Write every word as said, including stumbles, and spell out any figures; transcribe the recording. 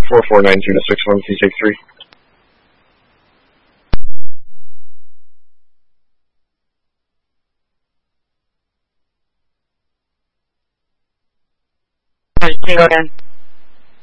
four four nine two to six one, please take three. Can you go again?